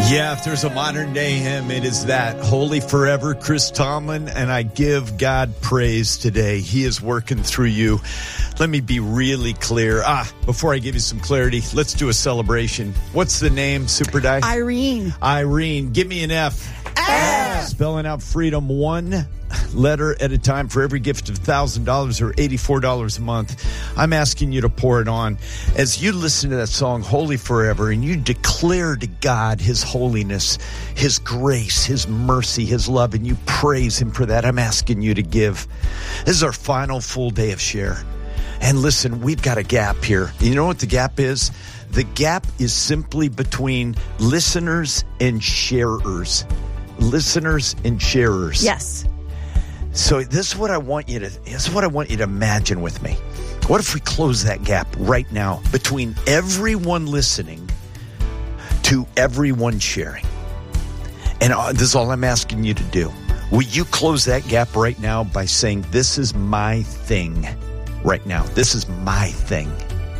Yeah, if there's a modern day hymn, it is that. Holy Forever, Chris Tomlin, and I give God praise today. He is working through you. Let me be really clear. Before I give you some clarity, let's do a celebration. What's the name, Super Di? Irene. Irene, give me an F. F. Spelling out freedom one letter at a time for every gift of $1,000 or $84 a month. I'm asking you to pour it on. As you listen to that song, Holy Forever, and you declare to God His holiness, His grace, His mercy, His love, and you praise Him for that, I'm asking you to give. This is our final full day of Share. And listen, we've got a gap here. You know what the gap is? The gap is simply between listeners and sharers. Listeners and sharers. Yes. So this is what I want you to imagine with me. What if we close that gap right now between everyone listening to everyone sharing? And this is all I'm asking you to do. Will you close that gap right now by saying, this is my thing right now? This is my thing.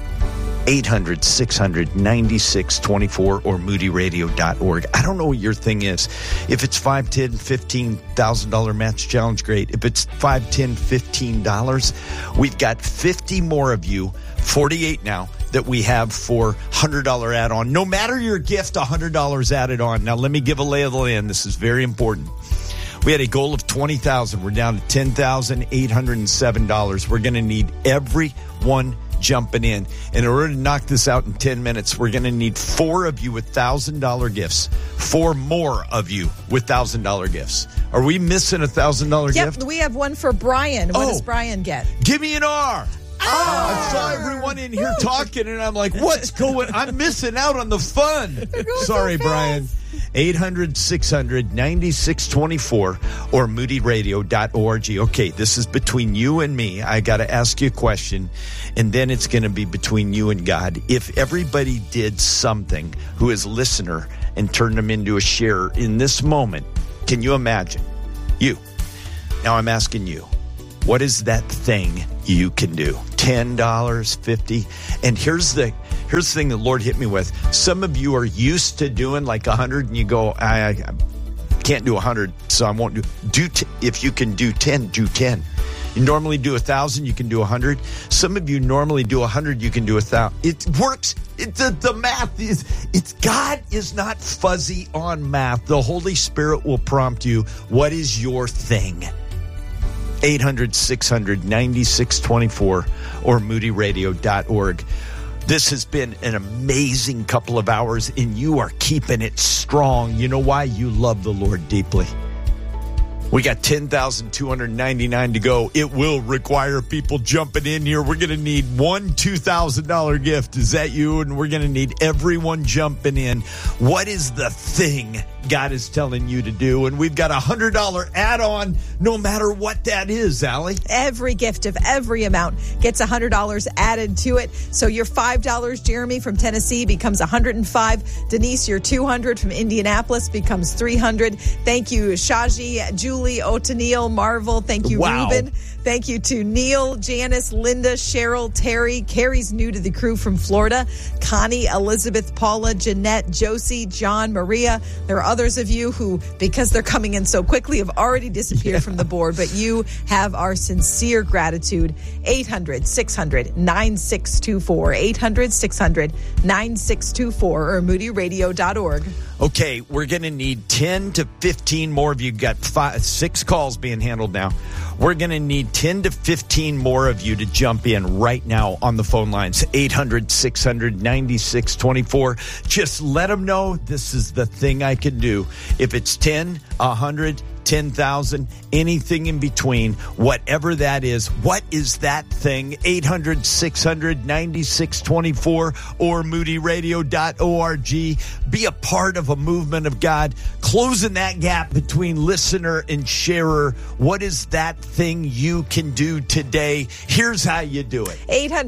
800-600-9624 or moodyradio.org. I don't know what your thing is. If it's $5, $10, $15,000 match challenge, great. If it's $5, $10, $15, we've got 50 more of you, 48 now, that we have for $100 add-on. No matter your gift, $100 added on. Now, let me give a lay of the land. This is very important. We had a goal of $20,000. We're down to $10,807. We're going to need everyone jumping in. And in order to knock this out in 10 minutes, we're going to need 4 of you with $1,000 gifts. 4 more of you with $1,000 gifts. Are we missing a $1,000 gift? Yep, we have one for Brian. What does Brian get? Give me an R. I saw everyone in here talking, and I'm like, what's going on? I'm missing out on the fun. Sorry, so Brian. 800-600-9624 or moodyradio.org. Okay, this is between you and me. I got to ask you a question, and then it's going to be between you and God. If everybody did something who is a listener and turned them into a sharer in this moment, can you imagine? You. Now I'm asking you. What is that thing you can do? $10, $50? And here's the thing the Lord hit me with. Some of you are used to doing like 100, and you go, I can't do 100, so I won't do. If you can do 10, do 10. You normally do 1,000, you can do 100. Some of you normally do 100, you can do 1,000. It works. The math is. God is not fuzzy on math. The Holy Spirit will prompt you. What is your thing? 800-600-9624 or moodyradio.org. This has been an amazing couple of hours, and you are keeping it strong. You know why? You love the Lord deeply. We got 10,299 to go. It will require people jumping in here. We're going to need one $2,000 gift. Is that you? And we're going to need everyone jumping in. What is the thing God is telling you to do? And we've got a $100 add-on no matter what that is, Allie. Every gift of every amount gets $100 added to it. So your $5, Jeremy from Tennessee, becomes $105. Denise, your $200 from Indianapolis becomes $300. Thank you, Shaji, Julie, O'Tonnell, Marvel. Thank you, wow. Ruben. Thank you to Neil, Janice, Linda, Cheryl, Terry. Carrie's new to the crew from Florida. Connie, Elizabeth, Paula, Jeanette, Josie, John, Maria. There are others of you who, because they're coming in so quickly, have already disappeared from the board, but you have our sincere gratitude. 800-600-9624. 800-600-9624 or moodyradio.org. Okay, we're going to need 10 to 15 more of you. Got 6 calls being handled now. We're going to need 10 to 15 more of you to jump in right now on the phone lines. 800-600-9624. Just let them know this is the thing I can do. If it's 10, 100, 10,000, anything in between, whatever that is, what is that thing? 800-600-9624 or moodyradio.org. Be a part of a movement of God, closing that gap between listener and sharer. What is that thing you can do today? Here's how you do it.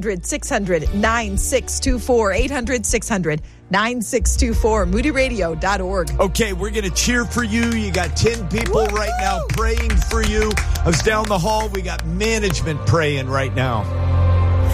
800-600-9624. 800-600-9624. moodyradio.org. Okay, we're going to cheer for you. You got 10 people right now praying for you. I was down the hall. We got management praying right now.